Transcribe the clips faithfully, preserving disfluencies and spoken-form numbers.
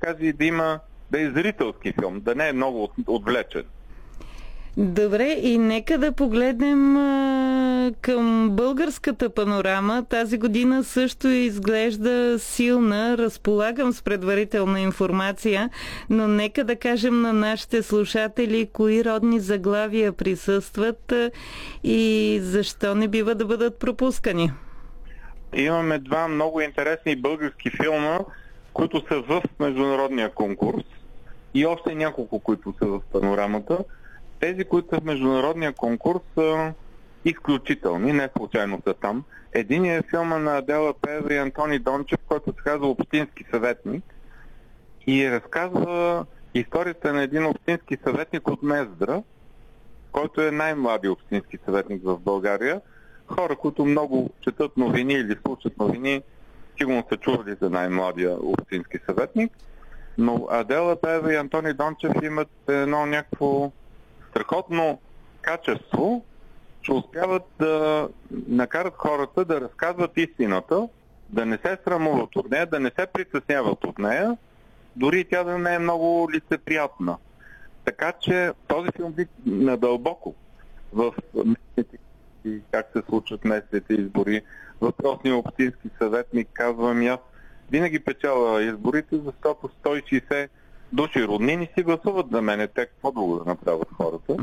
каже и да има, да е зрителски филм, да не е много отвлечен. Добре, и нека да погледнем а, към българската панорама. Тази година също изглежда силна. Разполагам с предварителна информация, но нека да кажем на нашите слушатели кои родни заглавия присъстват а, и защо не бива да бъдат пропускани. Имаме два много интересни български филма, които са в международния конкурс и още няколко, които са в панорамата. Тези, които са в международния конкурс, са изключителни, не случайно са там. Единият е филма на Адела Пеева и Антони Дончев, който се казва "Общински съветник" и разказва историята на един общински съветник от Мездра, който е най-млади общински съветник в България. Хора, които много четат новини или слушат новини, сигурно са чували за най-младия общински съветник. Но Адела Пеева и Антони Дончев имат едно някакво страхотно качество, че успяват да накарат хората да разказват истината, да не се срамуват от нея, да не се притесняват от нея, дори тя да не е много лицеприятна. Така че този филм би надълбоко в местните и как се случват местните избори. Въпросният общински съветник, казвам аз, винаги печела изборите, защото сто и шейсет души роднини си гласуват за мене. Те какво друго да направят хората?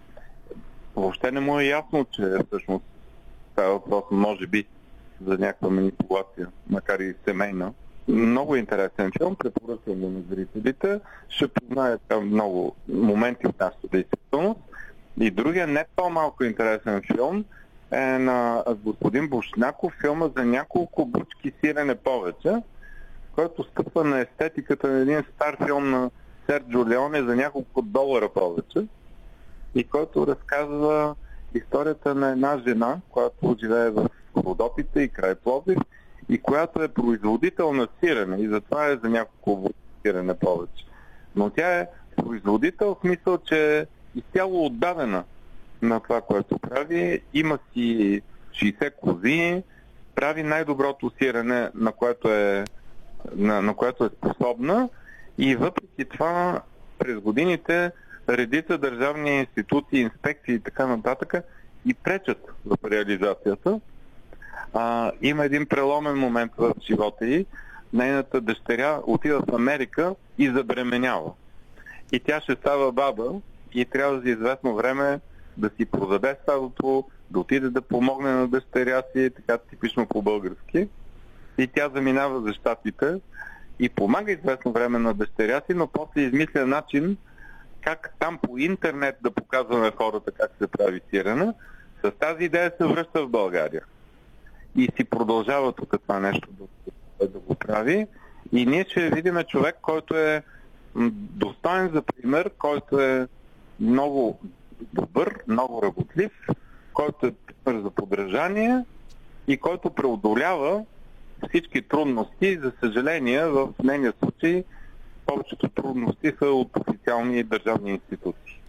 Въобще не му е ясно, че всъщност става въпрос, може би, за някаква манипулация, макар и семейна. Много интересен филм, препоръчвам на зрителите. Ще познаят много моменти от нашата действителност. И другия не по-малко интересен филм е на господин Бушнаков, филма за няколко бучки сирене повече, който стъпва на естетиката на един стар филм на Серджо Леоне за няколко долара повече и който разказва историята на една жена, която живее в Родопите и край Пловдив и която е производител на сирене и затова е за няколко бучки сирене повече. Но тя е производител в смисъл, че е изцяло отдадена на това, което прави. Има си шейсет кози, прави най-доброто сирене, на което е На, на което е способна и въпреки това през годините редица държавни институции, инспекции и така нататък и пречат в реализацията. А, има един преломен момент в живота ѝ. Нейната дъщеря отива в Америка и забременява. И тя ще става баба и трябва за известно време да си продаде стадото, да отиде да помогне на дъщеря си, така типично по-български. И тя заминава за щатите и помага известно време на дъщеря си, но после измисля начин как там по интернет да показва на хората как се прави сирене. С тази идея се връща в България. И си продължава тук това нещо да, да го прави. И ние ще видим човек, който е достоен за пример, който е много добър, много работлив, който е пример за подражание и който преодолява всички трудности. За съжаление, в нейния случай повечето трудности са от официални държавни институции.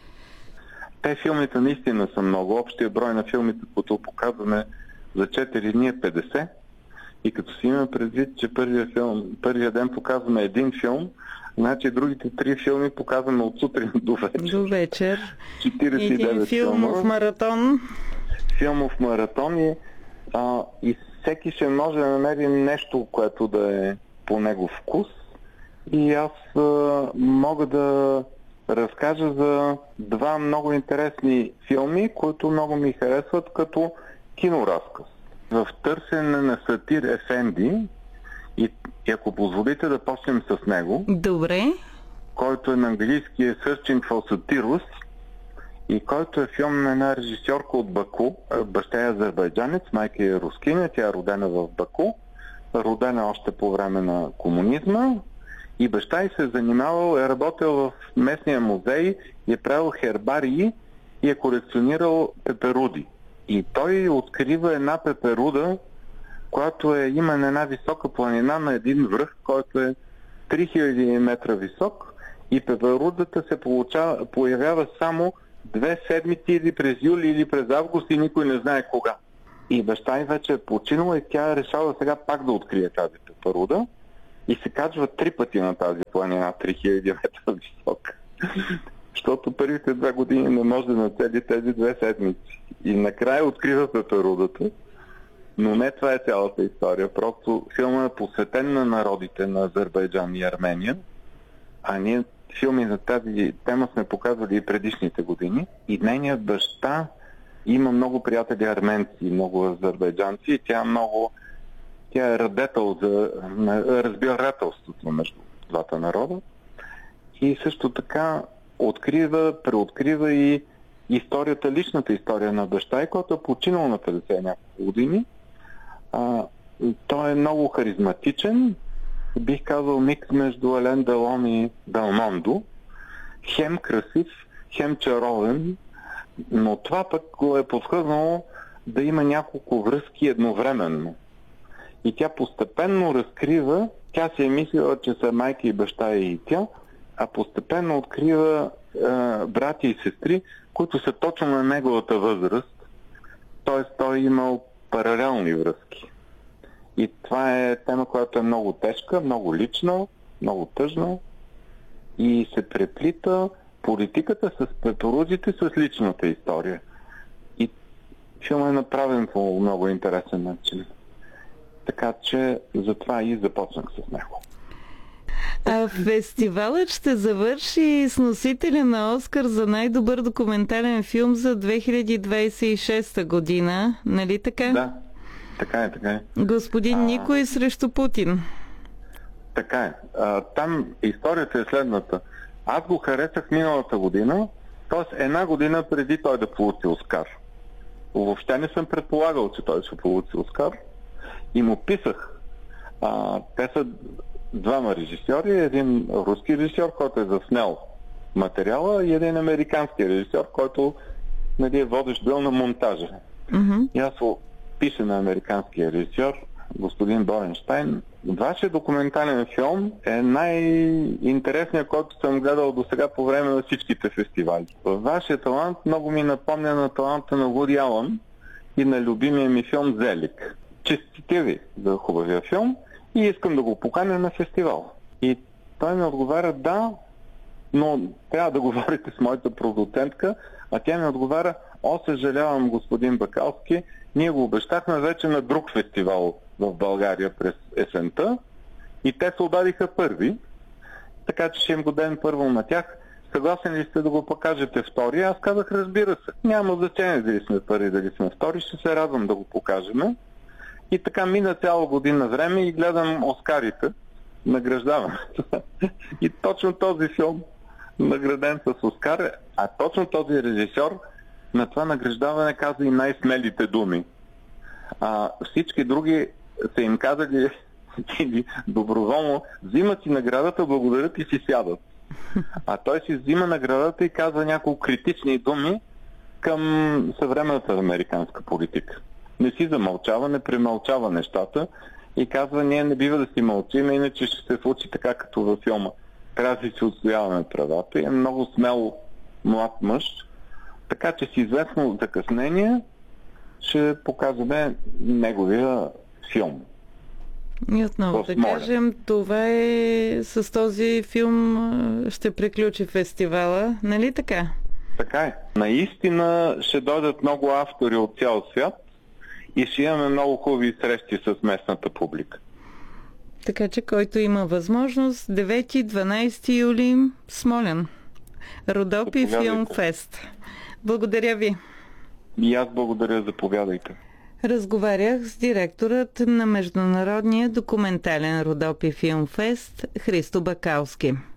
Те филмите наистина са много. Общия брой на филмите, които показваме за четири дни е петдесет. И като си има предвид, че първия, филм, първия ден показваме един филм, значи другите три филми показваме от сутрин до вечер. До вечер. четиридесет и девет един филмов филма. маратон. Филмов маратон и, а, и всеки ще може да намери нещо, което да е по негов вкус. И аз а, мога да разкажа за два много интересни филми, които много ми харесват като киноразказ. В търсене на Сатир Ефенди, и, и ако позволите да почнем с него. Добре. Който е на английски е Searching for Satyrus и който е филм на една режисьорка от Баку. Баща е азербайджанец, майка е рускиня, тя е родена в Баку, родена още по време на комунизма и баща й се е занимавал, е работил в местния музей, е правил хербарии и е колекционирал пеперуди. И той открива една пеперуда, която е, има на една висока планина на един връх, който е три хиляди метра висок и пеперудата се получава, появява само две седмици или през юли, или през август и никой не знае кога. И баща й вече е починала и тя решава сега пак да открие тази пеперуда и се качва три пъти на тази планина, три хиляди метра висока. Защото първите две години не може да нацели тези две седмици. И накрая открива Пеперудата, но не това е цялата история. Просто филмът е посветен на народите на Азербайджан и Армения, а ние филми на тази тема сме показвали и предишните години. И нейният баща има много приятели арменци, много азербайджанци и тя много тя е радетел за разбирателството между двата народа. И също така открива, преоткрива и историята, личната история на баща и, който е починал на петдесет няколко години. А, той е много харизматичен, бих казал микс между Ален Делон и Белмондо. Хем красив, хем чаровен, но това пък го е подхъзнало да има няколко връзки едновременно. И тя постепенно разкрива, тя си е мислила, че са майка и баща и тя, а постепенно открива е, брати и сестри, които са точно на неговата възраст. Тоест той е имал паралелни връзки. И това е тема, която е много тежка, много лична, много тъжна и се преплита политиката с петорудите с личната история. И филмът е направен по много интересен начин. Така че затова и започнах с него. А фестивалът ще завърши с носителя на Оскар за най-добър документален филм за две хиляди двадесет и шеста година, нали така? Да, така е, така е. Господин а... Никой срещу Путин. Така е. А, там историята е следната. Аз го харесах миналата година, т.е. една година преди той да получи Оскар. Въобще не съм предполагал, че той ще получи Оскар. И му писах. А, те са двама режисьори, един руски режисьор, който е заснел материала и един американски режисьор, който нали, е водещ бил на монтажа. Mm-hmm. И аз пиша на американския режисьор, господин Боренщайн. Вашия документален филм е най-интересният, който съм гледал до сега по време на всичките фестивали. Вашия талант много ми напомня на таланта на Вуди Алън и на любимия ми филм Зелик. Честите ви за хубавия филм и искам да го поканя на фестивал. И той ми отговаря да, но трябва да говорите с моята продуцентка, а тя ми отговаря: о, съжалявам, господин Бакалски, ние го обещахме вече на друг фестивал в България през есента и те се обадиха първи, така че ще им го дадем първо на тях. Съгласен ли сте да го покажете втори? Аз казах, разбира се. Няма значение дали сме първи, дали сме втори, ще се радвам да го покажем. И така мина цяла година време и гледам Оскарите, награждавам. И точно този филм, награден с Оскар, а точно този режисьор на това награждаване каза и най-смелите думи. А всички други са им казали доброволно: взимат си наградата, благодарят и си сядат. А той си взима наградата и казва няколко критични думи към съвременната американска политика. Не си замълчава, не премълчава нещата и казва: ние не бива да си мълчим, иначе ще се случи така като във филма. Трябва да си отстояваме правата. И е много смел млад мъж, така че с известно закъснение ще показваме неговия филм. И отново да кажем, това е с този филм ще приключи фестивала, нали така? Така е. Наистина ще дойдат много автори от цял свят и ще имаме много хубави срещи с местната публика. Така че който има възможност, девети-дванадесети юли, Смолян. Родопи Филм Фест. Благодаря ви. И аз благодаря, заповядайте. Разговарях с директорът на Международния документален Родопи Филм Фест Христо Бакалски.